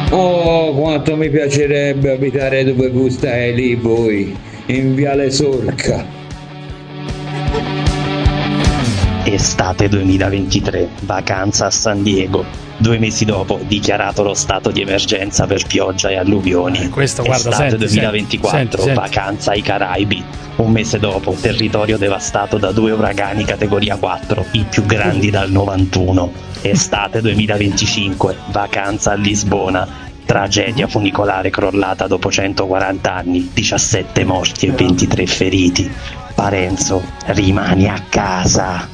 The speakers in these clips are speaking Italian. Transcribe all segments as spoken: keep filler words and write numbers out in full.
Oh, quanto mi piacerebbe abitare dove voi stai lì voi, in Viale Sorca. Estate duemilaventitré, vacanza a San Diego. Due mesi dopo, dichiarato lo stato di emergenza per pioggia e alluvioni. Eh, questo, guarda, Estate senti, duemilaventiquattro, senti, senti. vacanza ai Caraibi. Un mese dopo, territorio devastato da due uragani categoria quattro, i più grandi dal novantuno. Estate duemilaventicinque, vacanza a Lisbona. Tragedia funicolare crollata dopo centoquaranta anni, diciassette morti e ventitré feriti. Parenzo, rimani a casa.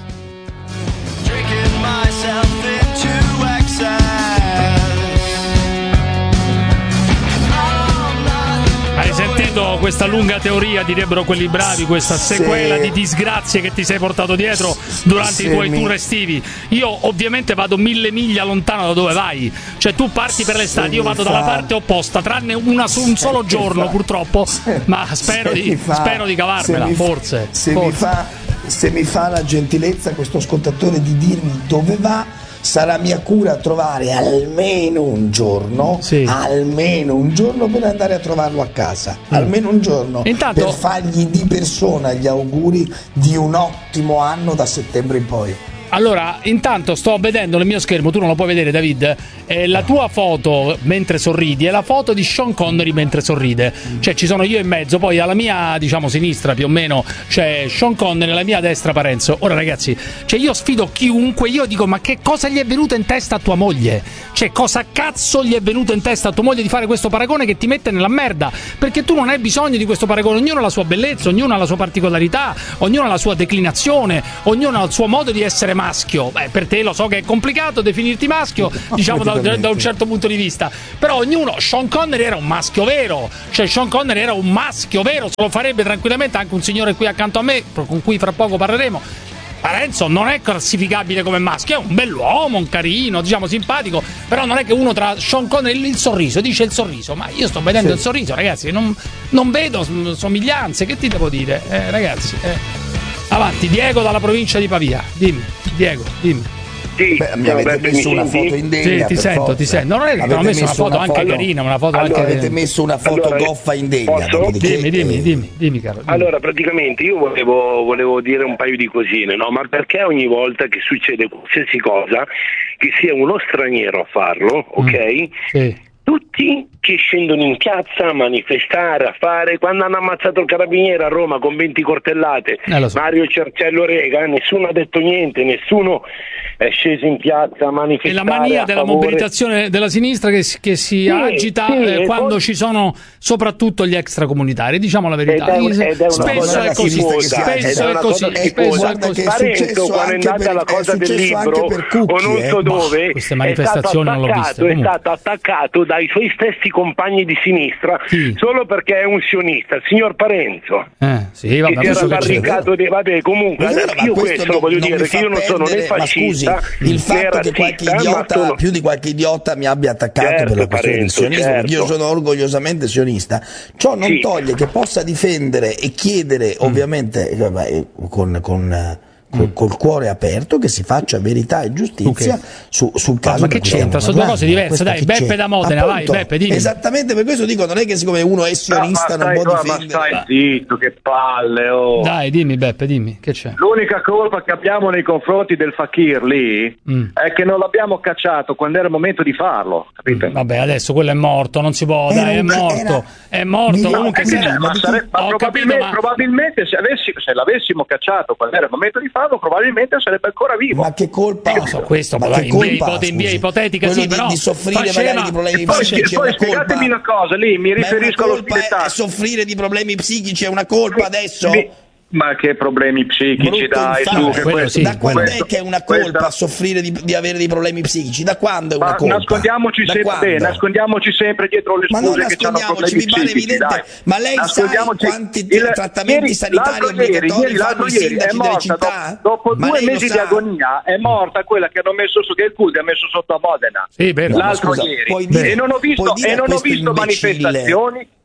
Hai sentito questa lunga teoria, direbbero quelli bravi, questa sequela Sì. di disgrazie che ti sei portato dietro durante Sì, i tuoi mi- tour estivi? Io ovviamente vado mille miglia lontano da dove vai, cioè tu parti per l'estate, Se io mi vado fa- dalla parte opposta, tranne una su un solo Se giorno fa- purtroppo, ma spero Se di, mi fa- spero di cavarmela, se mi fa- forse. Se forse. mi fa, se mi fa la gentilezza questo ascoltatore di dirmi dove va, sarà mia cura trovare almeno un giorno, Sì. almeno un giorno per andare a trovarlo a casa, almeno un giorno Intanto- per fargli di persona gli auguri di un ottimo anno da settembre in poi. Allora, intanto sto vedendo nel mio schermo, tu non lo puoi vedere, David, eh, la tua foto mentre sorridi è la foto di Sean Connery mentre sorride, cioè ci sono io in mezzo, poi alla mia, diciamo, sinistra più o meno c'è Sean Connery, alla mia destra Parenzo. Ora ragazzi, cioè io sfido chiunque, io dico ma che cosa gli è venuto in testa a tua moglie? Cioè cosa cazzo gli è venuto in testa a tua moglie di fare questo paragone che ti mette nella merda? Perché tu non hai bisogno di questo paragone, ognuno ha la sua bellezza, ognuno ha la sua particolarità, ognuno ha la sua declinazione, ognuno ha il suo modo di essere maschio. Beh, per te lo so che è complicato definirti maschio, diciamo da, da- da un certo punto di vista, però ognuno, Sean Connery era un maschio vero, cioè Sean Connery era un maschio vero, se lo farebbe tranquillamente anche un signore qui accanto a me, con cui fra poco parleremo. Parenzo non è classificabile come maschio, è un bell'uomo, un carino, diciamo simpatico, però non è che uno tra Sean Connery e il sorriso, dice il sorriso, ma io sto vedendo Sì. il sorriso, ragazzi, non, non vedo s- somiglianze, che ti devo dire, eh, ragazzi, eh. Avanti, Diego dalla provincia di Pavia, dimmi, Diego, dimmi. Sì, Beh, mi ciao, avete Beppe, messo mi una senti? foto indegna. Sì, ti per sento, forza. ti sento. Non è che Avete ho messo una foto anche foto- carina, una foto allora, anche- avete messo una foto Allora, goffa indegna. posso? dopodiché, Dimmi, dimmi, eh, dimmi, dimmi, caro. dimmi. Allora, praticamente io volevo, volevo dire un paio di cosine, no? Ma perché ogni volta che succede qualsiasi cosa, che sia uno straniero a farlo, ok? Sì. Tutti che scendono in piazza a manifestare, a fare, quando hanno ammazzato il carabiniere a Roma con venti coltellate, Eh, lo so. Mario Cercello Rega, nessuno ha detto niente, nessuno è sceso in piazza a È manifestare. la mania a della favore. mobilitazione della sinistra che, si- che si Sì, agita sì, eh, e quando poi- ci sono soprattutto gli extracomunitari, diciamo la verità. Ed è un- ed è una spesso cosa è così, schifosa, ed spesso è è una così, cosa spesso è guarda così. che è Parenzo, successo quando è anche andata per- la è cosa del successo anche libro per Cucchi, o non so eh. dove, queste è manifestazioni stato non l'ho viste, attaccato, è comunque. stato attaccato dai suoi stessi compagni di sinistra Chi? solo perché è un sionista, il signor Parenzo. Eh, sì, vabbè, che si questo era che c'è. barricato di, vabbè, comunque Ma adesso io questo questo lo non- voglio non dire mi che fa io non sono né perdere- ma fascista scusi, il né fatto che qualche razzista, ma idiota, sono... più di qualche idiota mi abbia attaccato Certo, per la questione del Parenzo, sionismo, perché io certo. sono orgogliosamente sionista, ciò non Sì. toglie che possa difendere e chiedere, ovviamente eh, beh, con, con, eh, col, col cuore aperto, che si faccia verità e giustizia Ok. su, sul caso. ma di che cui stiamo c'entra? Sono due parlando. cose diverse, Questo dai, che Beppe c'è. da Modena, vai, Appunto, Beppe, dimmi. Esattamente per questo dico, non è che siccome uno è sionista ma non stai, può ma difendere. stai zitto, che palle, oh. Dai, dimmi Beppe, dimmi, che c'è? L'unica colpa che abbiamo nei confronti del fakir lì Mm. è che non l'abbiamo cacciato quando era il momento di farlo, capite? Vabbè, adesso quello è morto, non si può, Era dai, è un- morto, era- è morto, Milioni- comunque eh, sì. ma ma di sare- chi- ma ho probabilmente, capito, ma- probabilmente se, avessi- se l'avessimo cacciato quando era il momento di farlo, probabilmente sarebbe ancora vivo. Ma che colpa? Non so, questo Ma però che in via, colpa, ipote- in via scusi? ipotetica, Quello sì, di, però di soffrire faceva- magari di problemi E poi, psichici è poi una colpa. spiegatemi una cosa, lì mi Ma è una riferisco allo colpa, è, spettacolo. è soffrire di problemi psichici è una colpa adesso? Mi- Ma che problemi psichici, Brutto dai, infame. su, che Quello questo, sì, da quando questo- è che è una questa- colpa soffrire di, di avere dei problemi psichici? Da quando è una Ma colpa? nascondiamoci Da sempre, quando? beh, nascondiamoci sempre dietro le Ma non scuse che c'hanno nascondiamoci, problemi mi pare psichici, evidente. dai. Ma lei sa Nascondiamoci- quanti il- trattamenti ieri- sanitari l'altro obbligatori ieri, ieri, fanno l'altro i ieri è sindaci delle morta, città? Dopo, dopo Ma due lei lo mesi sa? di agonia è morta quella che hanno messo su, che il C U D ha messo sotto a Modena. Sì, vero. No, ma L'altro scusa, ieri. puoi dire- e non ho visto, puoi dire e a non ho questo visto imbecille- manifestazioni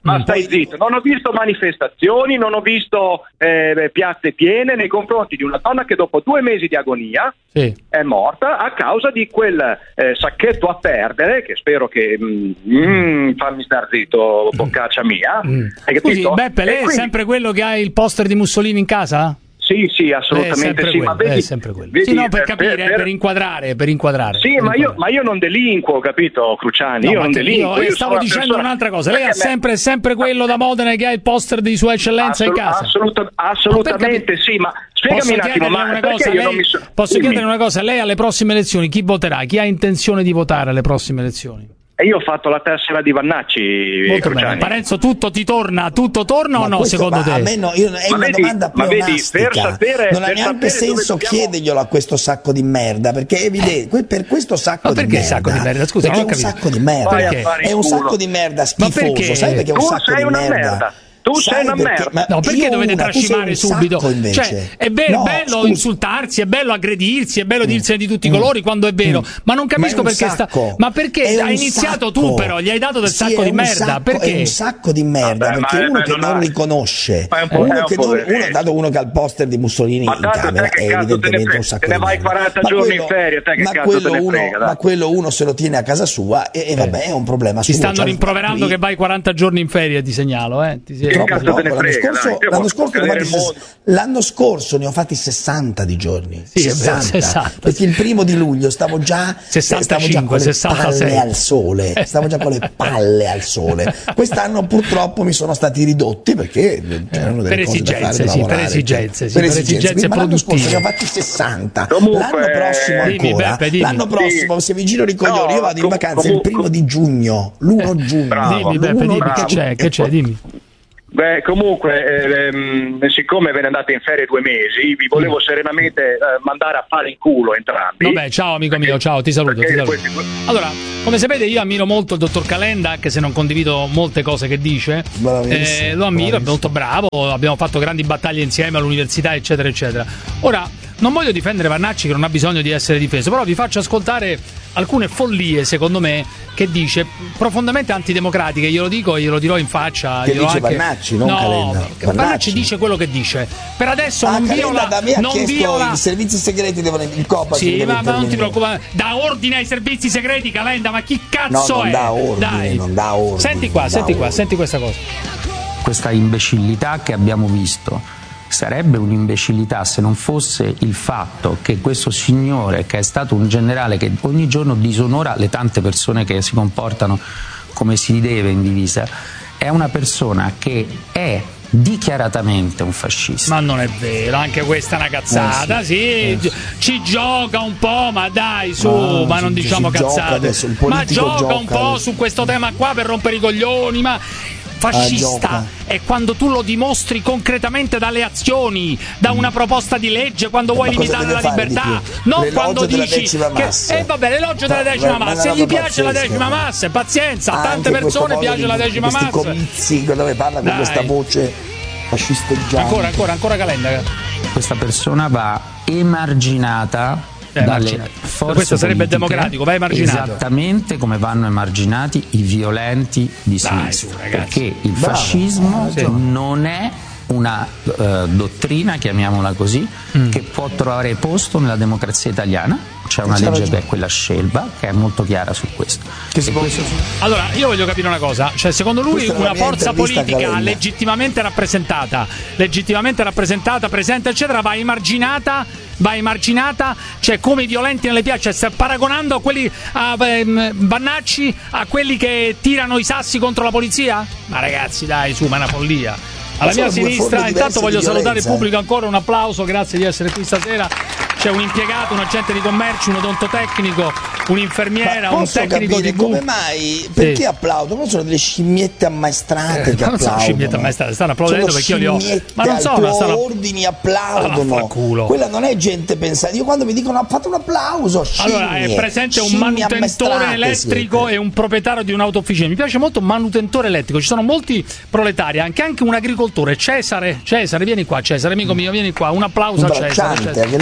Ma Mm. stai zitto, non ho visto manifestazioni, non ho visto eh, piazze piene nei confronti di una donna che dopo due mesi di agonia Sì. è morta a causa di quel eh, sacchetto a perdere, che spero che mm, mm, fammi star zitto, boccaccia mia. Mm. Hai Scusi, capito? Beppe, lei E è quindi- sempre quello che ha il poster di Mussolini in casa? Sì, sì, È assolutamente sempre sì, quello, ma vedi, è sempre quello. vedi, Sì, no, per eh, capire, per- per inquadrare, per inquadrare. Sì, per ma io, inquadrare. ma io non delinquo, capito, Cruciani? No, io ma non te- delinquo. io io stavo sono una dicendo persona- un'altra cosa. Lei ha Perché me- sempre, sempre quello da Modena che ha il poster di Sua Eccellenza in Assolut- casa. assoluta- assolutamente sì, ma spiegami Posso un attimo, chiederle ma una perché cosa? io non Lei, mi so- posso Dimmi. chiedere una cosa? Lei alle prossime elezioni chi voterà? Chi ha intenzione di votare alle prossime elezioni? E io ho fatto la tessera di Vannacci, Molto bene. Cruciani. Parenzo, tutto ti torna? Tutto torna Ma o no, questo- secondo ma te? A me no, io- è Ma una vedi- domanda ma vedi, pleonastica. per sapere- non ha per neanche sapere dove senso dobbiamo- chiederglielo a questo sacco di merda, perché è evidente, que- per questo sacco Ma di perché merda. sacco di merda? Scusa, perché non ho è un capito. sacco di merda. Vai a Perché? fare È in un culo. sacco di merda Ma schifoso. perché? Sai perché è un Tu sacco sei di una merda? merda. Tu Sai sei una perché? merda. Ma No, perché io dovete una, tu sei trascinare un subito? sacco, invece. Cioè, è, be- No, bello scusa. insultarsi, è bello aggredirsi, è bello dirsene di tutti i Mm. colori quando è vero, Mm. ma non capisco Ma è un perché sta. sacco. Ma perché È hai un iniziato sacco. tu, però, gli hai dato del Sì, sacco è di un merda? sacco- Perché? È un sacco di merda, Vabbè, perché ma- uno ma che non non ha- riconosce, ma è un po'- uno è un che po' non, vero. uno, dato uno che ha il poster di Mussolini Ma in tanto te camera, che è cazzo te ne evidentemente frega? un sacco Te ne di vai merda. quaranta Ma giorni quello- in ferie, te che ma cazzo quello te ne uno- frega, dai. Ma quello uno se lo tiene a casa sua e, e vabbè, è un problema Ti suo. stanno cioè, rimproverando qui- che vai quaranta giorni in ferie, ti segnalo, eh? Ti sei- Che Troppo cazzo poco. te ne L'anno frega, scorso, dai, te l'anno vuoi scorso ne ho cadere fatti il ses- mondo. l'anno scorso ne ho fatti sessanta di giorni. Sì, è vero, sessanta. sessanta. Perché il primo di luglio stavo già, sessantacinque, stavo già con le sessantasei. palle al sole. Stavo già con le palle al sole. Quest'anno purtroppo mi sono stati ridotti perché c'erano delle Per cose da fare, esigenze, da sì, per lavorare. esigenze, sì, Per per esigenze. esigenze Ma l'anno scorso produttive. ne ho fatti sessanta. Comunque, l'anno prossimo dimmi, ancora. Beppe, dimmi. L'anno prossimo, se mi giro i coglioni, No, io vado in com- vacanza il comunque- primo di giugno, l'primo giugno. Bravo. Dimmi, Beppe, l'primo dimmi, che bravo. c'è, che c'è, dimmi. Beh, comunque, ehm, siccome ve ne andate in ferie due mesi, vi volevo serenamente eh, mandare a fare in culo entrambi. Vabbè, ciao amico mio, ciao, ti saluto, ti Perché saluto. questi- Allora, come sapete io ammiro molto il dottor Calenda, anche se non condivido molte cose che dice. Bravissimo, Eh, lo ammiro, è bravissimo. molto bravo, abbiamo fatto grandi battaglie insieme all'università, eccetera, eccetera. Ora, non voglio difendere Vannacci che non ha bisogno di essere difeso, però vi faccio ascoltare alcune follie, secondo me, che dice profondamente antidemocratiche, glielo dico e glielo dirò in faccia. Che glielo dice anche... Vannacci, non no, Calenda. Vannacci. Vannacci dice quello che dice. Per adesso Ah, non Calenda viola, da me ha non chiesto viola i servizi segreti devono il Copasir sì, deve ma, ma non ti intervenire. preoccupare. Dà ordine ai servizi segreti, Calenda, ma chi cazzo No, non è? dà ordine, Dai. non dà ordine, Senti qua, non senti dà qua, ordine. senti questa cosa. Questa imbecillità che abbiamo visto sarebbe un'imbecillità se non fosse il fatto che questo signore, che è stato un generale che ogni giorno disonora le tante persone che si comportano come si deve in divisa, è una persona che è dichiaratamente un fascista. Ma non è vero, anche questa è una cazzata. Eh sì, sì, gi- ci gioca un po', ma dai, su, Ah, ma non si- diciamo si gioca cazzate. adesso, il Ma politico gioca un gioca po' adesso. su questo tema qua per rompere i coglioni, ma fascista gioca. è quando tu lo dimostri concretamente dalle azioni, da una proposta di legge, quando vuoi Ma cosa limitare la deve fare di libertà, più? non L'elogio quando della dici decima che massa. eh vabbè, l'elogio della Ma- decima ma- ma massa, è se una gli roba piace la pazzesca. decima massa, pazienza, a Anche tante questo persone modo piace di- la decima questi massa. comizi dove parla con Dai. questa voce fascisteggiante. Ancora, ancora, ancora Calenda. Questa persona va emarginata Eh, dalle emarginata. forze Questo sarebbe politiche, democratico, va emarginato. esattamente come vanno emarginati i violenti di Dai, sinistra, su, ragazzi. perché il Bravo, fascismo ha ragione. non è una eh, dottrina, chiamiamola così, Mm. che può trovare posto nella democrazia italiana. C'è una C'ha legge ragione. che è quella Scelba, che è molto chiara su questo. Che si E può- questo- Allora, io voglio capire una cosa, cioè secondo lui Questa è la una mia forza intervista a politica Calenda. legittimamente rappresentata, legittimamente rappresentata, presente, eccetera, va emarginata, va emarginata, cioè come i violenti nelle piazze, cioè, sta paragonando a quelli a ehm, Vannacci a quelli che tirano i sassi contro la polizia? Ma ragazzi, dai, su, ma è una follia. Alla Ma mia sono due sinistra, forme intanto diverse voglio di salutare il violenza, pubblico ancora, un applauso, grazie di essere qui stasera. C'è un impiegato, un agente di commercio, un odontotecnico, un'infermiera, Ma un posso tecnico capire di come mai? Perché applaudono? Sono delle scimmiette ammaestrate Eh, che non sono applaudono. scimmiette ammaestrate, stanno applaudendo Sono perché io li ho- scimmiette ma non al sono, tuo stanno- ordini Ah, applaudono. vaffanculo. Quella non è gente pensata. Io quando mi dicono ha fatto un applauso, Allora, è scimmie, presente un scimmie manutentore ammaestrate elettrico siete. e un proprietario di un'autofficina. Mi piace molto manutentore elettrico. Ci sono molti proletari, anche, anche un agricoltore. Cesare, Cesare, vieni qua, Cesare, amico mio, vieni qua. Un applauso Un a Cesare. bracciante Cesare. agricolo. Agricoltore.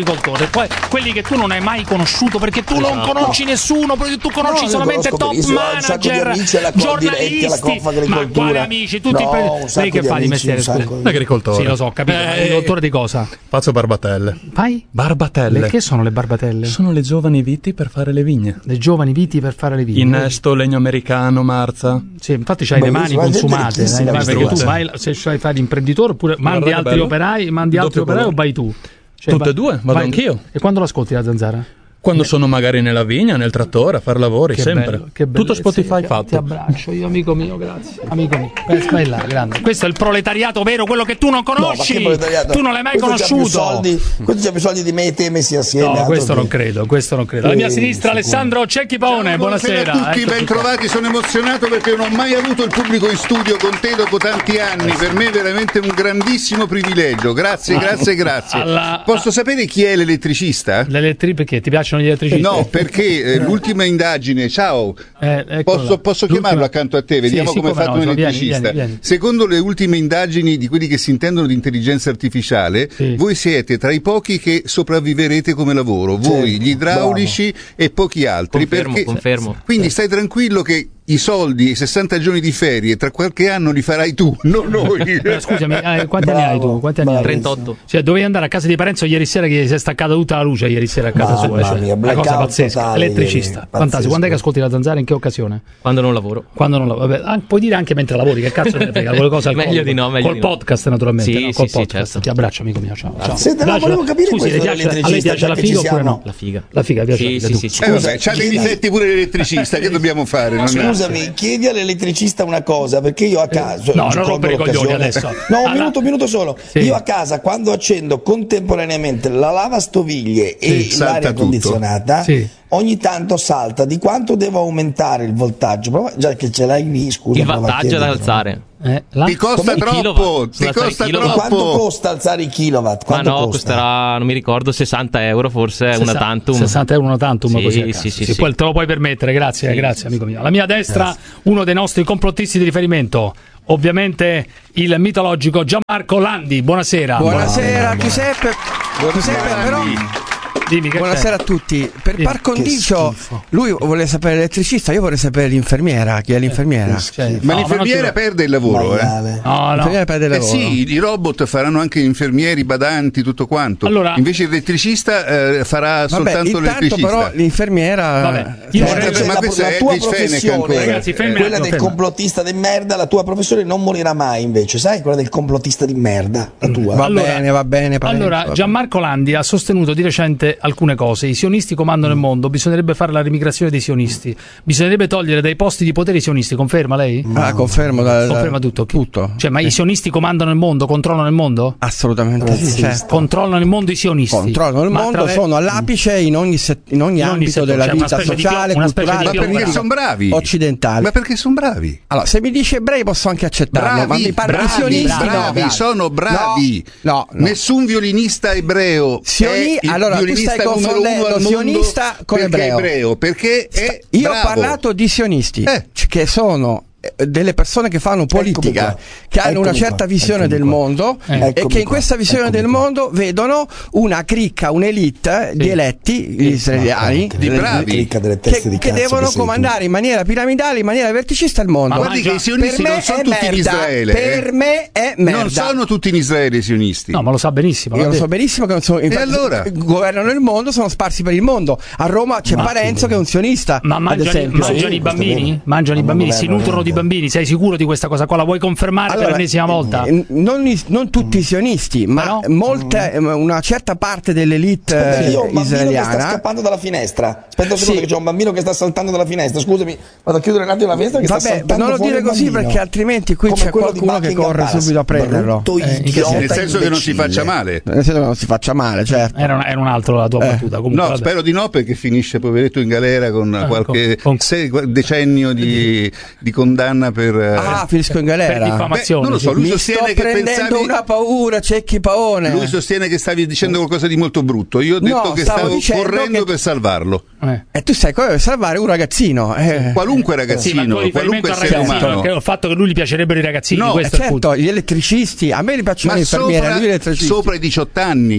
agricoltore, poi quelli che tu non hai mai conosciuto perché tu Esatto. non conosci nessuno, perché tu conosci No, solamente conosco top benissimo, ho un sacco di manager, amici alla Coldiretti, alla giornalisti. Confa Agricoltura. Ma quali amici? Tutti No, per... un sacco Lei che di fa di amici, mestiere? un scusa? sacco di- Agricoltore. Sì, lo so, capito. Eh, Agricoltore di cosa? Faccio barbatelle. Fai? Barbatelle. Le- che sono le barbatelle? Sono le giovani viti per fare le vigne. Le giovani viti per fare le vigne. Innesto, legno americano, marza. Sì, infatti c'hai le mani Bellissimo, consumate, bellissimo, hai le mani, perché tu bellissimo. vai, se sai fare l'imprenditore oppure mandi Guarda che altri bello. operai, mandi altri Doppio operai o colore. vai tu? Cioè, Tutte va- e due, vado vai- anch'io. E quando l'ascolti la zanzara? Quando sono magari nella vigna, nel trattore, a fare lavori, Che sempre. bello, che Tutto bellezza. Spotify Ti- fatto. Ti abbraccio, io amico mio, grazie. Amico mio. Eh, vai là, grande. Questo è il proletariato vero, quello che tu non No, ma conosci. che proletariato? Tu non l'hai mai Questo c'ha più conosciuto. soldi- questo c'ha più soldi di me e te messi assieme. No, altro questo che- non credo, questo non credo. Alla mia Eh, sinistra sicuro. Alessandro Cecchipone, buonasera. a tutti, Eccoci ben qua. trovati, sono emozionato perché non ho mai avuto il pubblico in studio con te dopo tanti anni, per me è veramente un grandissimo privilegio, grazie, grazie, grazie. Alla- Posso sapere chi è l'elettricista? L'elettri perché ti piacciono gli elettricisti? No, perché eh, l'ultima indagine, ciao, Eh, eccola. posso, posso L'ultima- chiamarlo accanto a te, vediamo Sì, sì, come è come fatto no, un vieni, elettricista. vieni, vieni. Secondo le ultime indagini di quelli che si intendono di intelligenza artificiale, Sì. voi siete tra i pochi che sopravviverete come lavoro, voi, Certo, gli idraulici e pochi altri. Confermo, perché, confermo. Quindi stai tranquillo che i soldi, i sessanta giorni di ferie, tra qualche anno li farai tu, non noi. Eh, scusami, eh, quanti anni hai tu? Quanti anni hai? bravo. trentotto. Cioè, dovevi andare a casa di Parenzo ieri sera che si è staccata tutta la luce ieri sera a casa Mamma sua. Cioè, mia, una cosa blackout pazzesca. totale Elettricista, ieri, fantastico. pazzesco. Quando è che ascolti la zanzara? In che occasione? Quando non lavoro. Quando non la... Vabbè, ah, puoi dire anche mentre lavori, che cazzo te ne frega? Qualcosa al Meglio collo. di no, meglio Col di no. podcast, naturalmente. Sì, no? sì, Col sì, podcast. certo. Ti abbraccio, amico mio. Ciao. ciao. Senti, no, Piace- volevo capire Scusi, questo le piace, a lei dell'elettricista, piace la perché figa ci oppure siamo- no? La figa. La figa piace Sì, anche sì, tu. sì, sì. Eh, vabbè, c'ha dei chiedi- difetti pure l'elettricista, che dobbiamo fare? Non- Scusami, chiedi all'elettricista una cosa, perché io a casa... No, ci non colgo rompere i coglioni l'occasione. adesso. No, un Allora- minuto, un minuto solo. Sì. Io a casa, quando accendo contemporaneamente la lavastoviglie e Sì, salta l'aria tutto. condizionata, Sì. ogni tanto salta. Di quanto devo aumentare il voltaggio? Prova- già che ce l'hai lì, scusa. Il prova a vantaggio è da chiederlo. alzare. Eh, la- Ti costa Come- i troppo, kilowatt. ti Sulla serie costa kilowatt. Quanto troppo. costa alzare i kilowatt? Ma Quanto no, costa? costerà, non mi ricordo, sessanta euro forse, una sessa- tantum. sessanta euro una tantum, Sì, così a sì, caso. sì, Sì, sì. poi te lo puoi permettere, grazie, Sì, grazie sì, amico mio. Alla mia destra uno dei nostri complottisti di riferimento, ovviamente il mitologico Gianmarco Landi. Buonasera. Buonasera Giuseppe. Giuseppe, però Dimmi che buonasera a tutti. Per Dimmi. par condicio, Che schifo. lui vuole sapere l'elettricista, io vorrei sapere l'infermiera, chi è l'infermiera. c'è. Ma No, l'infermiera non ti- perde il lavoro, eh? Maiale. No, no. L'infermiera perde il Eh lavoro. sì, i robot faranno anche infermieri, badanti, tutto quanto. Allora- Invece l'elettricista eh, farà Vabbè, soltanto intanto l'elettricista. però l'infermiera Vabbè, io eh, vorrei- Eh, ma la, questo la è tua Elvis Fenech professione, ancora. Ragazzi, fermi un quella attimo, del fermi. complottista di merda, la tua professione non morirà mai invece, sai? Quella del complottista di merda, la tua. va Allora- bene, va bene. Parenzo, Allora, va Gianmarco Landi ha sostenuto di recente alcune cose. I sionisti comandano il mondo, bisognerebbe fare la rimigrazione dei sionisti, bisognerebbe togliere dai posti di potere i sionisti. Conferma lei? bene. Ah, confermo. Da, da- Conferma tutto. Tutto. Cioè, ma i sionisti comandano il mondo, controllano il mondo? Assolutamente sì. Certo. Controllano il mondo i sionisti. Controllano il Ma mondo, attraver- sono all'apice in ogni, se- in ogni In ogni ambito settore, della cioè una vita specie di sociale, pio- una specie di culturale, Ma pio- perché politica, sono bravi? occidentale. Ma perché sono bravi? Allora, se mi dici ebrei posso anche accettarlo, ma Bravi, mi parli di bravi, sionisti, bravi, no. sono bravi. No, no, no. Nessun violinista ebreo Sioni- è il allora, tu violinista stai numero confondendo uno al mondo sionista con perché ebreo. è ebreo, perché è Io bravo. ho parlato di sionisti, Eh. c- che sono eh, delle persone che fanno politica, qua. che hanno Eccomi una certa qua. visione Eccomi del qua. mondo Eh. e Eccomi che in qua. questa visione Eccomi del qua. mondo vedono una cricca, un'elite di eletti, gli israeliani, Di bravi. Clicca delle teste che, di che cazzo devono che sei comandare in maniera piramidale, in maniera verticista il mondo. Ma Guardi mangia- che i sionisti per me non sono è tutti in merda, Israele. eh. per me è merda. Non sono tutti in Israele i sionisti. No, ma lo sa benissimo. Io l'ha lo so detto. benissimo che non sono, infatti, allora? governano il mondo, sono sparsi per il mondo. A Roma c'è Parenzo che è un sionista, Ma ad mangiano, esempio. mangiano sì, i questo è bambini? vero. Mangiano i Ma bambini? non Si governo nutrono di niente. bambini? Sei sicuro di questa cosa qua? La vuoi confermare per l'ennesima volta? eh, Non, i- non tutti i sionisti, ma no? molte, eh, una certa parte dell'elite Aspetta, eh, io ho un bambino che sta israeliana. scappando dalla finestra. Aspetta un secondo, Sì. che c'è un bambino che sta saltando dalla finestra. Scusami, vado a chiudere un attimo la finestra. Che sta Vabbè, saltando non lo fuori dire un così bambino. perché altrimenti qui Come c'è quello di qualcuno che Buckingham corre Palace. subito a prenderlo. Brutto Eh, in che idiota, senso? Nel senso che non si imbecille. faccia male. Nel senso che non si faccia male, certo. Era, un, era un altro la tua Eh. battuta. Comunque, No, vabbè. spero di no perché finisce poveretto in galera con Ah, qualche con- con- se- decennio di, di condanna per... eh, Ah, finisco in Per galera. diffamazione. Beh, non lo so, sì. lui Mi sto sostiene che prendendo pensavi... una paura, Cecchi Paone. Lui sostiene che stavi dicendo qualcosa di molto brutto. Io ho detto No, che stavo stavo dicendo correndo che- per salvarlo. Eh. E tu sai come salvare un ragazzino. Eh. Qualunque Sì, ma ragazzino, con riferimento qualunque al essere ragazzino, umano. che ho fatto che lui gli piacerebbero i ragazzini, No, questo Eh, è il punto. certo, gli elettricisti, a me li piacciono Ma le infermiere, sopra, lui gli elettricisti. sopra i diciotto anni.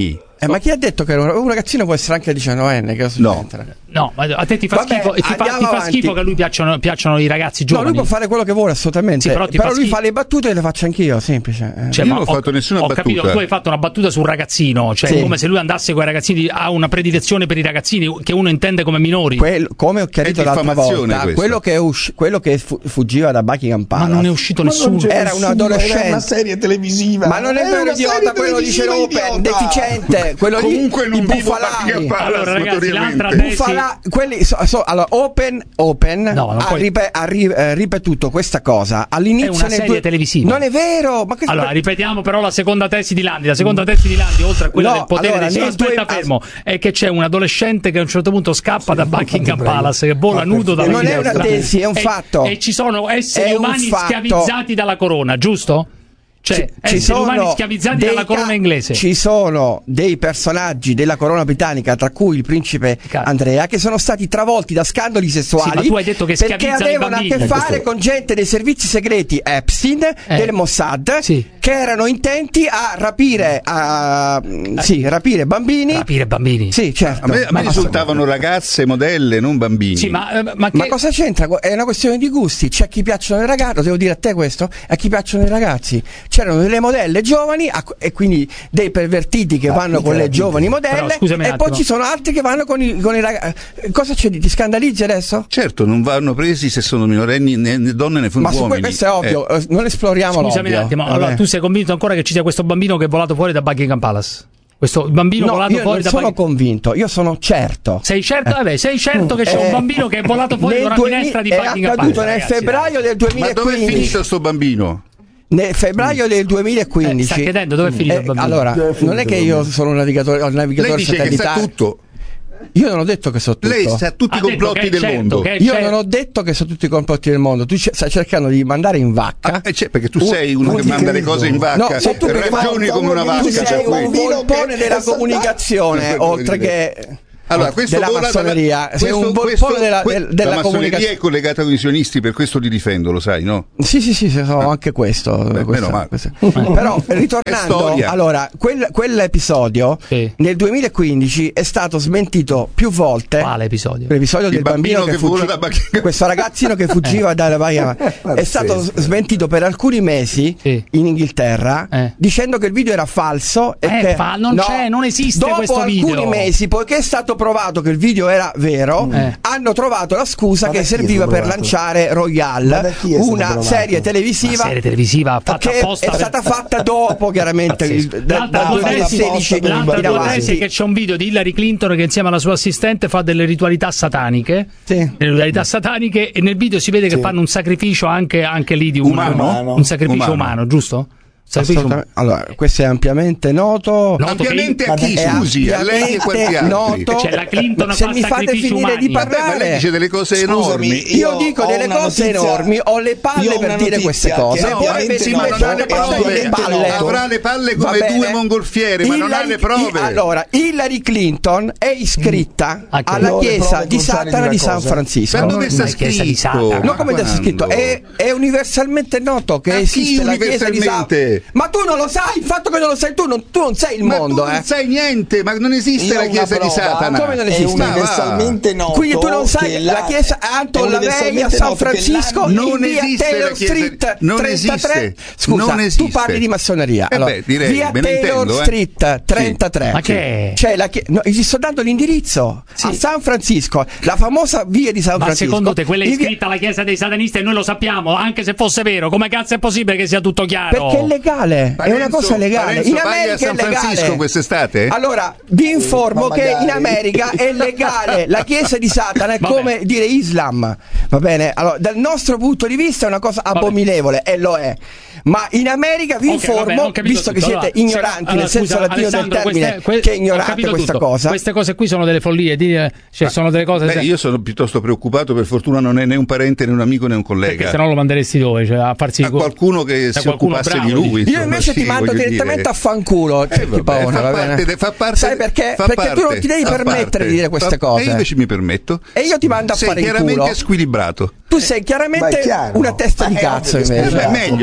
Eh, ma chi ha detto che un, un ragazzino può essere anche diciannovenne? Che no. No, ma a te ti fa, Vabbè, schifo, ti fa, ti fa schifo che a lui piacciono, piacciono i ragazzi giovani. No, lui può fare quello che vuole, assolutamente. Sì, però però fa lui schifo. fa le battute e le faccio anch'io, semplice. Eh. Cioè, io ma non ho fatto nessuna ho battuta. Capito, tu hai fatto una battuta sul ragazzino, cioè Sì. come se lui andasse con i ragazzini, ha una predilezione per i ragazzini che uno intende come minori. Quel, come ho chiarito È l'altra diffamazione volta, questa. quello che, usci- quello che fu- fuggiva da Buckingham Palace. Ma non è uscito Ma nessuno. non c'è Era un nessuno, adolescente. era una serie televisiva. Ma non è Era vero, una idiota, serie quello dice televisiva, l'Open, idiota. deficiente, quello Comunque lì, non i vivo bufalai. Buckingham Palace, Allora, ragazzi, l'altra notoriamente. tesi- Bufala- quelli so- so- allora, Open, Open No, non ha, puoi- ripe- ha ri- eh, ripetuto questa cosa all'inizio. È una nel serie due- televisiva. Non è vero. Ma che Allora, ripetiamo però la seconda tesi di Landi. La seconda tesi di Landi, oltre a quella No, del potere allora, dei... nei Aspetta, due- fermo. È che c'è un adolescente che a un certo punto scappa da Buckingham Palace, che vola nudo dalla non è una finestra. tesi, è un E- fatto. E ci sono esseri È un umani fatto. schiavizzati dalla corona, giusto? Cioè, Ci- ci esseri umani sono schiavizzati dei dalla corona ca- inglese. Ci sono dei personaggi della corona britannica, tra cui il principe Cazzo. Andrea, che sono stati travolti da scandali sessuali. Sì, ma tu hai detto che perché schiavizzano i avevano a bambini. che fare con gente dei servizi segreti Epstein, Eh. del Mossad, Sì. che erano intenti a rapire, a, sì, rapire bambini. Rapire bambini. Sì, certo. A me, a me risultavano ragazze, modelle, non bambini. Sì, ma, eh, ma che... Ma cosa c'entra? È una questione di gusti. C'è a chi piacciono le ragazze, lo devo dire a te questo, a chi piacciono i ragazzi. C'erano delle modelle giovani a- e quindi dei pervertiti che Ah, vanno mica con le la giovani Però, modelle scusami un e poi attimo. ci sono altri che vanno con i, con i ragazzi. Cosa c'è di ti scandalizzi adesso? Certo, non vanno presi se sono minorenni né, né donne né Ma su uomini. que- questo è ovvio, Eh. eh, non esploriamo Scusami un l'ovvio. attimo, Vabbè. allora tu sei convinto ancora che ci sia questo bambino che è volato fuori da Buckingham Palace? Questo bambino No, volato io fuori non da sono Buckingham convinto, io sono certo. Sei certo? Vabbè, sei certo che c'è Eh, un bambino che è volato fuori da nel una duemila finestra di è Buckingham accaduto Palace? nel ragazzi, febbraio del Ma dove è duemilaquindici. finito sto bambino? Nel febbraio del duemilaquindici. Eh, sta chiedendo dove è finito Eh, il bambino. allora, Dove è finito non è che il io bambino? sono un navigatore, un navigatore Lei dice che sa satellitare. tutto. Io non ho detto che so tutto. Lei sa tutti Ha i detto complotti che è del certo, mondo. che è Io certo. non ho detto che so tutti i complotti del mondo. Tu c- stai cercando di mandare in vacca. Ah, eh, c'è, perché tu Un- sei uno un che manda le credo. cose in vacca. No, sei tu che ragioni manda come una un vacca. Tu Vacca, sei per un cui. volpone della comunicazione, oltre che Allora, questo della vola dalla- massoneria. Sei questo- un volpone questo- della, que- del- della la massoneria comunicazione. è collegata con i sionisti, per questo li difendo, lo sai, no? Sì, sì, sì, so anche questo. Beh, questa- meno male. questa- Però È ritornando, storia. allora, quel- quell'episodio Sì. nel duemilaquindici è stato smentito più volte. Quale episodio? L'episodio Il del bambino, bambino che, che vola fuggi- da Buckingham. questo ragazzino che fuggiva dalla Bahia è stato Pazzesco. smentito per alcuni mesi Sì. in Inghilterra Eh. dicendo che il video era falso e Eh, che fa- non c'è, non esiste dopo questo video. alcuni mesi, poiché è stato provato che il video era vero, Eh. hanno trovato la scusa Ma che da chi è serviva stato per provato? lanciare Ma Royale, da chi è stato una provato? serie Una televisiva serie televisiva fatta che apposta è per- stata fatta dopo chiaramente il, Pazzesco. da- L'altra dal tua tesi- duemilasedici l'altra in tua avanti. tesi è che c'è un video di Hillary Clinton che insieme alla sua assistente fa delle ritualità sataniche, Sì. delle ritualità sataniche, e nel video si vede che Sì. fanno un sacrificio anche, anche lì di un Umano? un sacrificio Umano. umano, giusto? Sacrificio umano. Allora, questo è ampiamente noto. No. Ampiamente che- a chi, È scusi? A lei e quanti ampiamente altri? noto. Cioè, la Clinton Se fa mi fate sacrifici finire umani. di Vabbè, ma lei parlare, dice delle cose Scusami, enormi. io Io dico ho delle una cose notizia- enormi, ho le io palle ho per una dire notizia queste che cose. è Poi ovviamente avete Sì, ma non invece ha le le palle prove. sulle palle. Avrà le palle Va come bene? due mongolfiere, ma non ha Hillary- le prove. Allora, Hillary Clinton è iscritta A che? alla No, le chiesa prove di contrarie Satana di di una San cosa. Francisco. Ma dove sta La chiesa di scritto? Satana. No, come Ma sta scritto? quando? È, è universalmente noto che Ma chi esiste la chiesa di Satana. universalmente? Ma tu non lo sai, il fatto che non lo sai tu, non, tu non sai il Ma mondo, tu non eh. sai niente, ma non esiste Io la ho chiesa una di prova. Satana. Come non È esiste? universalmente noto. Quindi tu non sai che la chiesa Anton è Lavey a universalmente San noto che Francisco l'anno- in Non via esiste la Taylor chiesa- Street non trentatré. esiste. Scusa, Non tu esiste. parli di massoneria. Eh Allora, beh, direi, via me ne Taylor intendo, eh. Street trentatré. Ma che è? C'è la chie- no, gli sto dando l'indirizzo a San Francisco, la famosa via di San Ma Francisco. secondo te quella è In via- iscritta alla chiesa dei satanisti e noi lo sappiamo, anche se fosse vero? Come cazzo è possibile che sia tutto chiaro? Perché è legale, è una Parenzo- cosa legale. Parenzo, In vai a America San è legale. Francisco quest'estate? Allora, vi informo Ma che magari. in America è legale. La chiesa di Satana è Vabbè. come dire Islam. Va bene? Allora, dal nostro punto di vista è una cosa abominevole e lo è. Ma in America vi Ok, informo, vabbè, ho capito visto che tutto. siete Allora, ignoranti allora, nel senso scusa, latino del Alessandro, termine, queste- que- che ho ignorate capito questa tutto. cosa. Queste cose qui sono delle follie, di- cioè sono delle cose Beh, io sono piuttosto preoccupato, per fortuna non è né un parente né un amico né un perché collega. se no lo manderesti dove? Cioè, a farsi A qualcuno che da si qualcuno occupasse bravo, di lui. Io insomma, invece sì, ti mando voglio direttamente dire. a fanculo, Eh, vabbè, Paona, fa va parte bene? de- fa parte Sai de- perché? fa Perché tu non parte, ti devi fa permettere parte. di dire queste Fa- cose. E io invece mi permetto. E io ti mando a Sei fare in chiaramente culo. squilibrato. Tu sei Ma chiaramente è chiaro. una testa di Ma è cazzo ovvio che invece. Eh, beh, meglio, eh, Va meglio.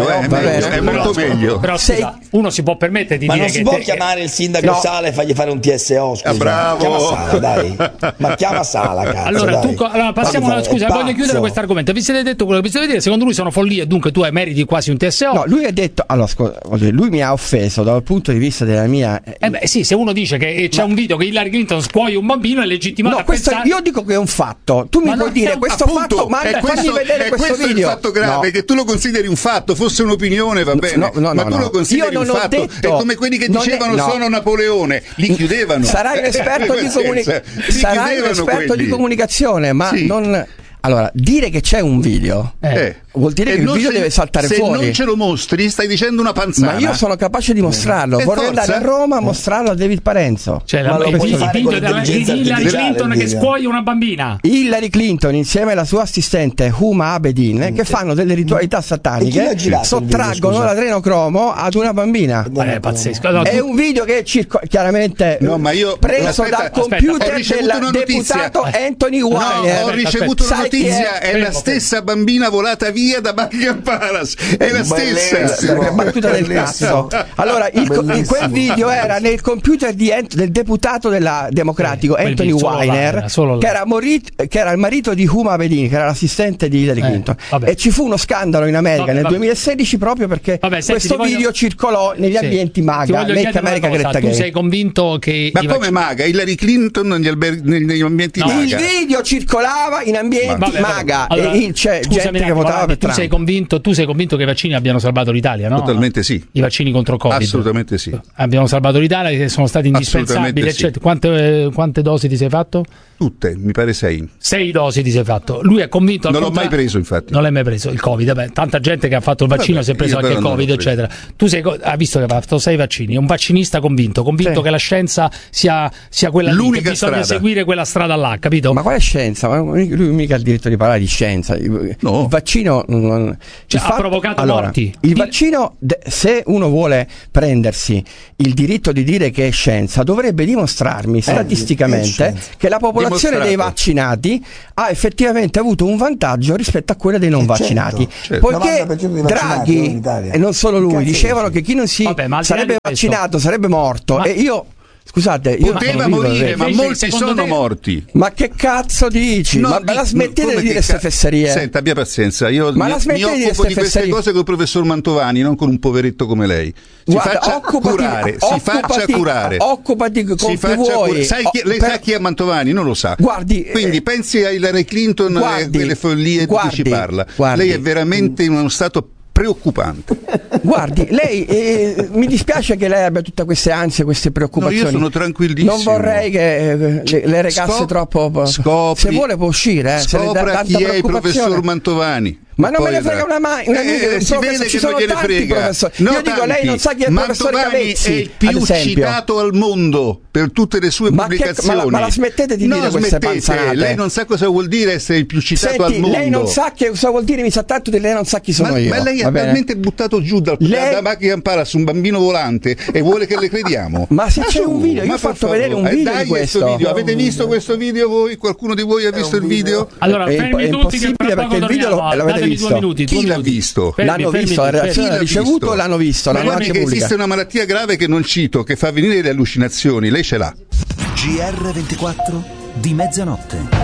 meglio, è molto meglio. Però scusa, uno si può permettere di ma dire non che si può te- chiamare il sindaco No. Sala e fargli fare un T S O, scusa. Ah, bravo. Chiama Sala, dai. Ma chiama Sala, cazzo, Allora, dai. tu, allora passiamo Fammi alla fare- scusa, è voglio pazzo. chiudere questo argomento. Vi siete detto quello che vi siete dire, secondo lui sono follie, dunque tu hai meriti quasi un T S O. No, lui ha detto, allora scusa, voglio dire, lui mi ha offeso dal punto di vista della mia. Eh beh, sì, se uno dice che c'è un video che Hillary Clinton scuoia un bambino è legittimato No, a questo, pensare. io dico che è un fatto. Tu mi Ma puoi non dire è un- questo Appunto, fatto, ma è fammi questo, vedere è questo questo video. il fatto grave, No. che tu lo consideri un fatto, fosse un'opinione va bene, No, no, ma no, tu no. lo consideri Io un non ho fatto. detto- È come quelli che non è- dicevano no. sono Napoleone, li chiudevano. Sarai un esperto di, comuni- Pazienza, li sarai un chiudevano esperto quelli. di comunicazione, ma Sì. non. Allora, dire che c'è un video Eh. vuol dire E che il non video se- deve saltare se fuori. non ce lo mostri stai dicendo una panzana. Ma io sono capace di mostrarlo. Eh, Vorrei forza. andare a Roma a mostrarlo a David Parenzo. Cioè, la, Ma lo il, puoi il fare video con della- di l'intelligenza Hillary artificiale, Clinton il che video. scuoia una bambina. Hillary Clinton insieme alla sua assistente Huma Abedin che fanno delle ritualità E chi l'ha sataniche, girato il sottraggono video, scusa? l'adrenocromo ad una bambina. Eh, è pazzesco. Allora, È tu- un video che circo- chiaramente No, ma io- preso aspetta, dal aspetta, computer ho ricevuto del una notizia. deputato Anthony No, Weiner. ho ricevuto una Sai chi notizia, è? è la stessa bambina volata via da Buckingham Palace, è la stessa. Bellissimo. Che battuta del Bellissimo. cazzo. Allora, il co- Bellissimo. quel video era nel computer di Ant- del deputato della Democratico Sì, quel Anthony video, solo là, Weiner, era solo là. che era, morit- che era il marito di Huma Abedin, che era l'assistente di Hillary Eh, Clinton. vabbè. E ci fu uno scandalo in America Vabbè, nel vabbè. duemilasedici proprio perché Vabbè, senti, questo ti voglio- video circolò negli Sì. ambienti Ti MAGA, voglio Make chiedere America una cosa, Greta tu Gay. sei convinto che Ma i come vac- maga? Hillary Clinton negli, alber- negli ambienti No. maga? Il video circolava in ambienti Vabbè, vabbè. MAGA Allora, e in- c'è scusami gente un che attimo, votava Valenti, per tu Trump. sei convinto, tu sei convinto che i vaccini abbiano salvato l'Italia, no? Totalmente sì. I vaccini contro Covid. Assolutamente sì. Abbiamo salvato l'Italia, che sono stati indispensabili, Assolutamente sì. eccetera. Quante, quante dosi ti sei fatto? Tutte, mi pare sei. Sei dosi ti sei fatto. Lui è convinto. al Non l'ho contra- mai preso, infatti. Non l'hai mai preso il Covid. Vabbè, tanta gente che ha fatto il vaccino Vabbè, si è preso io anche il però non Covid, l'ho preso. eccetera. Tu sei, co- ha visto che ha fatto sei vaccini. È un vaccinista convinto, convinto Sì. che la scienza sia, sia quella lì, che L'unica bisogna strada. seguire quella strada là, capito? Ma quale scienza? Ma lui mica ha il diritto di parlare di scienza. Il No. il vaccino non- Cioè, il ha provocato allora, morti. Il Di- vaccino, de- se uno vuole prendersi il diritto di dire che è scienza, dovrebbe dimostrarmi è statisticamente scienza. che la popolazione dei Dimostrato. vaccinati ha effettivamente avuto un vantaggio rispetto a quella dei non Eh, certo, vaccinati. certo. Poiché novanta per cento dei vaccinati, non in Draghi Italia. e non solo Che lui cazzo dicevano dici? che chi non si Vabbè, ma al di là sarebbe di questo- vaccinato sarebbe morto. Ma- E io, scusate, io Poteva sono vivo, morire, eh. ma Invece, molti secondo sono te- morti. Ma che cazzo dici? No, ma di- me la smettete come di che dire queste ca- fesserie? Senta, abbia pazienza, io Ma mi, la mi smettete di dire occupo di ste queste fesserie? cose col professor Mantovani, non con un poveretto come lei. Si Guarda, faccia occupati- curare, si faccia occupati- curare. occupati con si chi faccia vuoi. curare. Sai chi- Oh, lei per- sa chi è Mantovani? Non lo sa. Guardi, Quindi eh, pensi a Hillary Clinton e a guardi, quelle follie guardi, di cui ci parla. guardi. Lei è veramente in uno stato preoccupante. Guardi, lei eh, mi dispiace che lei abbia tutte queste ansie, queste preoccupazioni. No, io sono tranquillissimo. Non vorrei che eh, le, le regasse Scop- troppo. scopri- Se vuole può uscire, eh, se le dà Scopra tanta chi è il preoccupazione. professor Mantovani. Ma non Poi me ne frega vedrà. una mai. Una Eh, mica, un si professor- vede ci che sono non gliene tanti frega. professori. No, Io dico, lei non sa chi è il professor Mantovani Cavezzi, è il più ad esempio. citato al mondo per tutte le sue Ma che- pubblicazioni. ma la- ma la smettete di no, dire queste smettete. panzanate? Lei non sa cosa vuol dire essere il più citato al Senti, mondo. lei non sa che cosa vuol dire, mi sa tanto di lei non sa chi sono ma, io. ma lei va ha bene? talmente buttato giù dal, Lei- da Buckingham Palace un bambino volante e vuole che le crediamo. Ma se c'è su, un video, io ma ho per fatto favore. vedere un Eh, video dai di questo. video. Avete visto questo video voi? Qualcuno di voi ha visto il video? Allora, È fermi impo- è tutti che impossibile fra perché poco il video lo- torniamo. l'avete Datemi visto. due minuti, due Chi l'ha minuti. visto? Fermi, L'hanno fermi visto, tutti, la fermi. reazione Chi l'ha l'ha ricevuto, visto? l'hanno visto, l'hanno Guardi anche che pubblicato. esiste una malattia grave che non cito, che fa venire le allucinazioni. Lei ce l'ha. G R ventiquattro di mezzanotte.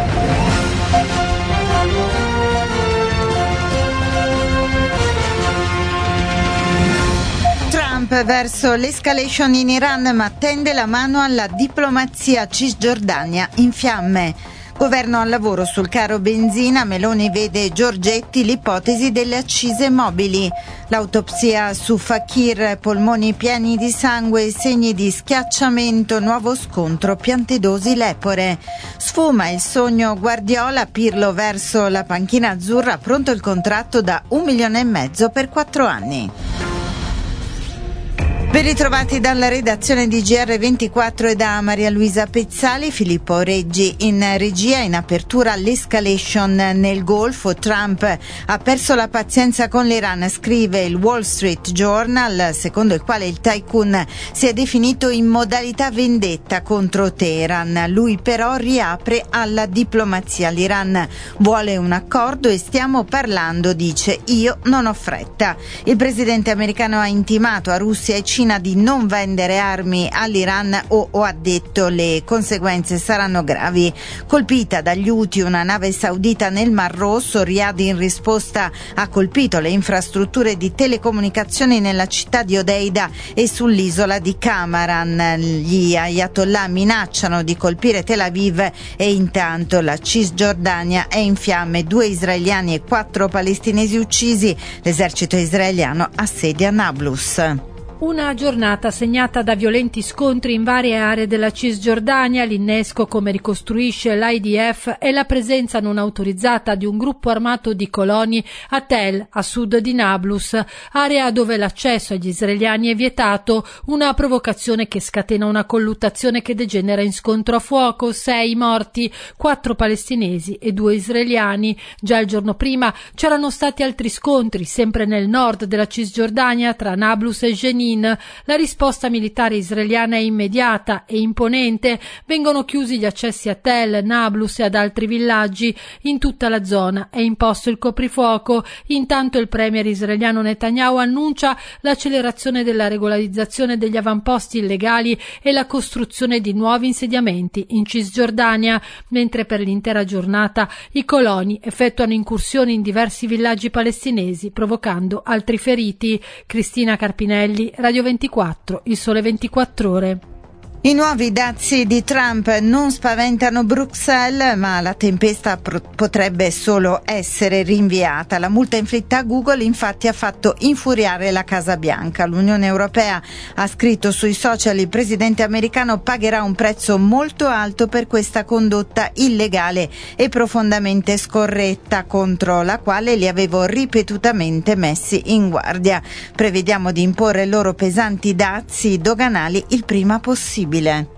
Trump verso l'escalation in Iran, ma tende la mano alla diplomazia. Cisgiordania in fiamme. Governo al lavoro sul caro benzina, Meloni vede Giorgetti l'ipotesi delle accise mobili. L'autopsia su Fakir, polmoni pieni di sangue, segni di schiacciamento, nuovo scontro, piantedosi lepore. Sfuma il sogno Guardiola, Pirlo verso la panchina azzurra, pronto il contratto da un milione e mezzo per quattro anni. Ben ritrovati dalla redazione di G R ventiquattro e da Maria Luisa Pezzali. Filippo Reggi in regia. In apertura l'escalation nel Golfo. Trump ha perso la pazienza con l'Iran, scrive il Wall Street Journal, secondo il quale il tycoon si è definito in modalità vendetta contro Teheran. Lui però riapre alla diplomazia. L'Iran vuole un accordo e stiamo parlando, dice, io non ho fretta. Il presidente americano ha intimato a Russia e Cina di non vendere armi all'Iran o, o ha detto le conseguenze saranno gravi. Colpita dagli Houthi una nave saudita nel Mar Rosso, Riyadh in risposta ha colpito le infrastrutture di telecomunicazioni nella città di Odeida e sull'isola di Kamaran. Gli ayatollah minacciano di colpire Tel Aviv e intanto la Cisgiordania è in fiamme, due israeliani e quattro palestinesi uccisi, l'esercito israeliano assedia Nablus. Una giornata segnata da violenti scontri in varie aree della Cisgiordania, l'innesco, come ricostruisce l'I D F, e la presenza non autorizzata di un gruppo armato di coloni a Tel, a sud di Nablus, area dove l'accesso agli israeliani è vietato, una provocazione che scatena una colluttazione che degenera in scontro a fuoco, sei morti, quattro palestinesi e due israeliani. Già il giorno prima c'erano stati altri scontri, sempre nel nord della Cisgiordania, tra Nablus e Jenin. La risposta militare israeliana è immediata e imponente. Vengono chiusi gli accessi a Tel, Nablus e ad altri villaggi. In tutta la zona è imposto il coprifuoco. Intanto il premier israeliano Netanyahu annuncia l'accelerazione della regolarizzazione degli avamposti illegali e la costruzione di nuovi insediamenti in Cisgiordania, mentre per l'intera giornata i coloni effettuano incursioni in diversi villaggi palestinesi, provocando altri feriti. Cristina Carpinelli, Radio ventiquattro, Il Sole ventiquattro Ore. I nuovi dazi di Trump non spaventano Bruxelles, ma la tempesta pro- potrebbe solo essere rinviata. La multa inflitta a Google infatti ha fatto infuriare la Casa Bianca. L'Unione Europea ha scritto sui social: il presidente americano pagherà un prezzo molto alto per questa condotta illegale e profondamente scorretta, contro la quale li avevo ripetutamente messi in guardia. Prevediamo di imporre loro pesanti dazi doganali il prima possibile.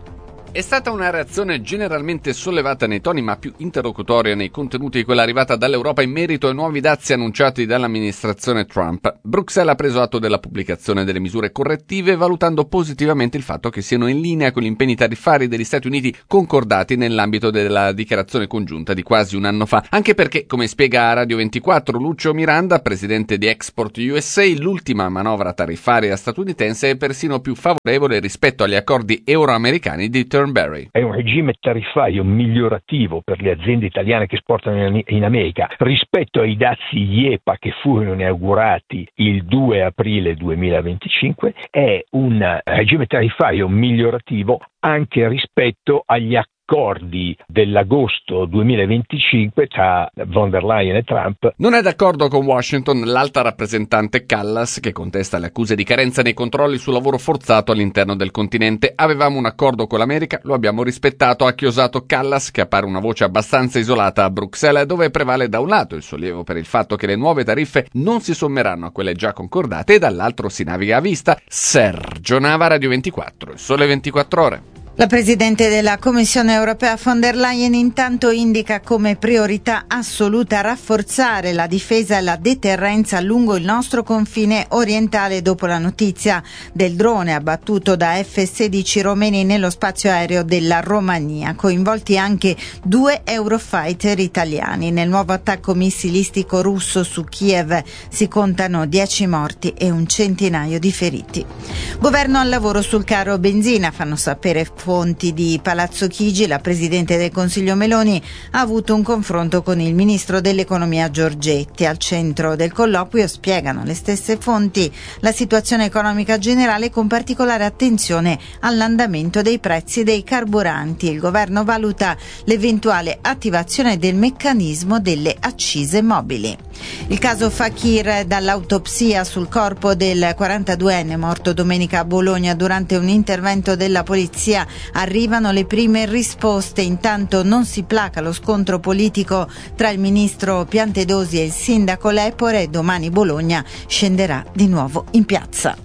È stata una reazione generalmente sollevata nei toni ma più interlocutoria nei contenuti quella arrivata dall'Europa in merito ai nuovi dazi annunciati dall'amministrazione Trump. Bruxelles ha preso atto della pubblicazione delle misure correttive, valutando positivamente il fatto che siano in linea con gli impegni tariffari degli Stati Uniti concordati nell'ambito della dichiarazione congiunta di quasi un anno fa, anche perché, come spiega a Radio ventiquattro Lucio Miranda, presidente di Export U S A, l'ultima manovra tariffaria statunitense è persino più favorevole rispetto agli accordi euroamericani di È un regime tariffario migliorativo per le aziende italiane che esportano in America rispetto ai dazi I E P A che furono inaugurati il due aprile duemilaventicinque. È un regime tariffario migliorativo anche rispetto agli accordi accordi dell'agosto duemilaventicinque tra von der Leyen e Trump. Non è d'accordo con Washington l'alta rappresentante Callas, che contesta le accuse di carenza nei controlli sul lavoro forzato all'interno del continente. Avevamo un accordo con l'America, lo abbiamo rispettato, ha chiosato Callas, che appare una voce abbastanza isolata a Bruxelles, dove prevale da un lato il sollievo per il fatto che le nuove tariffe non si sommeranno a quelle già concordate e dall'altro si naviga a vista. Sergio Nava, Radio ventiquattro, Il Sole ventiquattro Ore. La Presidente della Commissione Europea von der Leyen intanto indica come priorità assoluta rafforzare la difesa e la deterrenza lungo il nostro confine orientale dopo la notizia del drone abbattuto da F sedici romeni nello spazio aereo della Romania, coinvolti anche due Eurofighter italiani. Nel nuovo attacco missilistico russo su Kiev si contano dieci morti e un centinaio di feriti. Governo al lavoro sul caro benzina, fanno sapere fonti di Palazzo Chigi. La Presidente del Consiglio Meloni ha avuto un confronto con il Ministro dell'Economia Giorgetti. Al centro del colloquio, spiegano le stesse fonti, la situazione economica generale con particolare attenzione all'andamento dei prezzi dei carburanti. Il governo valuta l'eventuale attivazione del meccanismo delle accise mobili. Il caso Fakir, dall'autopsia sul corpo del quarantaduenne morto domenica a Bologna durante un intervento della polizia arrivano le prime risposte. Intanto non si placa lo scontro politico tra il ministro Piantedosi e il sindaco Lepore. Domani Bologna scenderà di nuovo in piazza.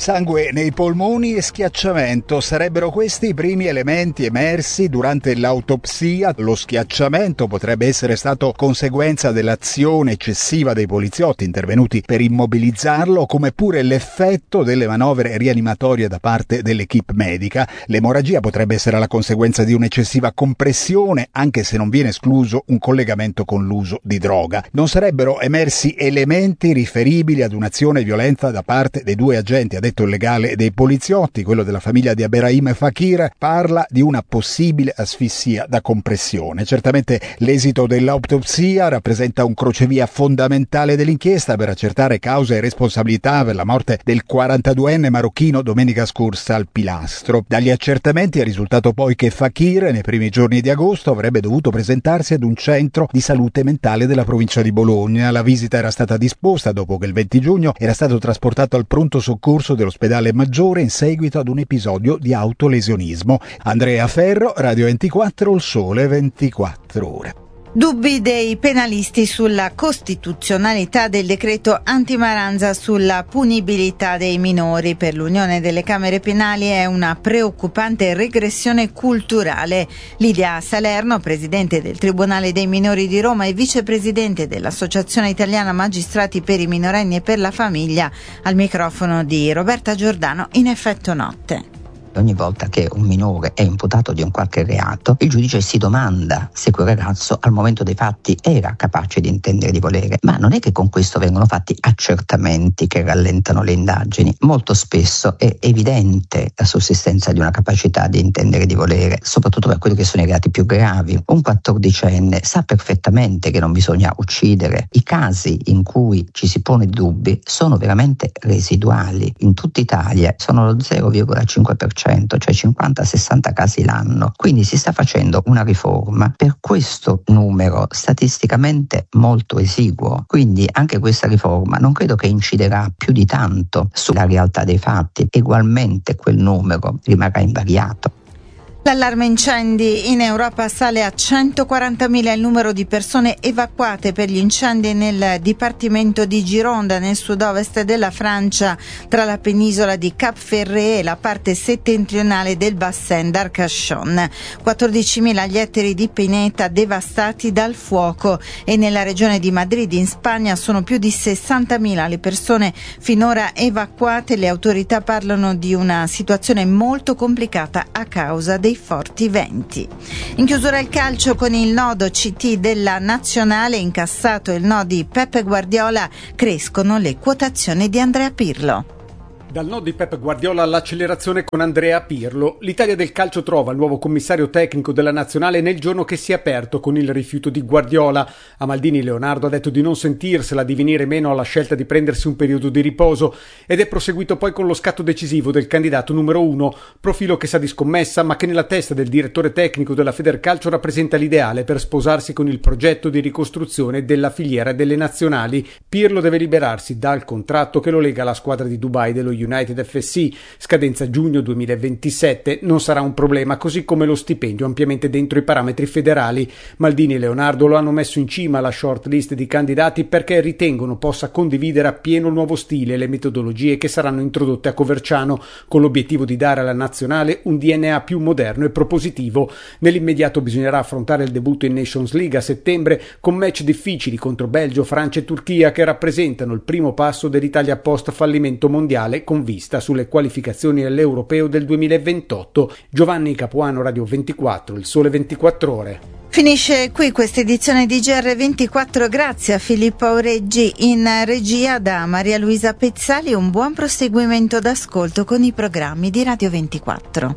Sangue nei polmoni e schiacciamento sarebbero questi i primi elementi emersi durante l'autopsia. Lo schiacciamento potrebbe essere stato conseguenza dell'azione eccessiva dei poliziotti intervenuti per immobilizzarlo, come pure l'effetto delle manovre rianimatorie da parte dell'equipe medica. L'emorragia potrebbe essere la conseguenza di un'eccessiva compressione, anche se non viene escluso un collegamento con l'uso di droga. Non sarebbero emersi elementi riferibili ad un'azione violenta da parte dei due agenti, ha detto il legale dei poliziotti. Quello della famiglia di Abderrahim Fakir parla di una possibile asfissia da compressione. Certamente l'esito dell'autopsia rappresenta un crocevia fondamentale dell'inchiesta per accertare causa e responsabilità per la morte del quarantaduenne marocchino domenica scorsa al Pilastro. Dagli accertamenti è risultato poi che Fakir nei primi giorni di agosto avrebbe dovuto presentarsi ad un centro di salute mentale della provincia di Bologna. La visita era stata disposta dopo che il venti giugno era stato trasportato al pronto soccorso dell'ospedale Maggiore in seguito ad un episodio di autolesionismo. Andrea Ferro, Radio ventiquattro, Il Sole ventiquattro Ore. Dubbi dei penalisti sulla costituzionalità del decreto antimaranza sulla punibilità dei minori. Per l'Unione delle Camere Penali è una preoccupante regressione culturale. Lidia Salerno, presidente del Tribunale dei Minori di Roma e vicepresidente dell'Associazione Italiana Magistrati per i Minorenni e per la Famiglia, al microfono di Roberta Giordano in Effetto Notte. Ogni volta che un minore è imputato di un qualche reato, il giudice si domanda se quel ragazzo al momento dei fatti era capace di intendere di volere, ma non è che con questo vengono fatti accertamenti che rallentano le indagini. Molto spesso è evidente la sussistenza di una capacità di intendere di volere, soprattutto per quelli che sono i reati più gravi. Un quattordicenne sa perfettamente che non bisogna uccidere. I casi in cui ci si pone dubbi sono veramente residuali. In tutta Italia sono lo zero virgola cinque per cento, cioè cinquanta sessanta casi l'anno. Quindi si sta facendo una riforma per questo numero statisticamente molto esiguo. Quindi anche questa riforma non credo che inciderà più di tanto sulla realtà dei fatti. Egualmente quel numero rimarrà invariato. L'allarme incendi in Europa sale a centoquarantamila il numero di persone evacuate per gli incendi nel dipartimento di Gironde, nel sud-ovest della Francia, tra la penisola di Cap Ferret e la parte settentrionale del bassin d'Arcachon. quattordicimila gli ettari di pineta devastati dal fuoco e nella regione di Madrid, in Spagna, sono più di sessantamila le persone finora evacuate. Le autorità parlano di una situazione molto complicata a causa dei forti venti. In chiusura il calcio con il nodo C T della Nazionale, incassato il no di Pep Guardiola, crescono le quotazioni di Andrea Pirlo. Dal no di Pep Guardiola all'accelerazione con Andrea Pirlo, l'Italia del calcio trova il nuovo commissario tecnico della Nazionale nel giorno che si è aperto con il rifiuto di Guardiola. A Maldini Leonardo ha detto di non sentirsela di venire meno alla scelta di prendersi un periodo di riposo ed è proseguito poi con lo scatto decisivo del candidato numero uno, profilo che sa di scommessa ma che nella testa del direttore tecnico della Federcalcio rappresenta l'ideale per sposarsi con il progetto di ricostruzione della filiera delle nazionali. Pirlo deve liberarsi dal contratto che lo lega alla squadra di Dubai dello United F C, scadenza giugno duemilaventisette. Non sarà un problema, così come lo stipendio ampiamente dentro i parametri federali. Maldini e Leonardo lo hanno messo in cima alla short list di candidati perché ritengono possa condividere appieno il nuovo stile e le metodologie che saranno introdotte a Coverciano, con l'obiettivo di dare alla nazionale un D N A più moderno e propositivo. Nell'immediato bisognerà affrontare il debutto in Nations League a settembre, con match difficili contro Belgio, Francia e Turchia, che rappresentano il primo passo dell'Italia post fallimento mondiale con vista sulle qualificazioni all'Europeo del duemilaventotto. Giovanni Capuano, Radio ventiquattro, Il Sole ventiquattro Ore. Finisce qui questa edizione di G R ventiquattro, grazie a Filippo Aureggi in regia, da Maria Luisa Pezzali. Un buon proseguimento d'ascolto con i programmi di Radio ventiquattro.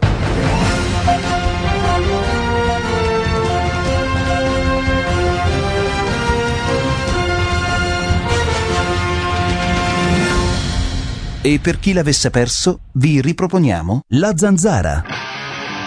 E per chi l'avesse perso, vi riproponiamo La Zanzara.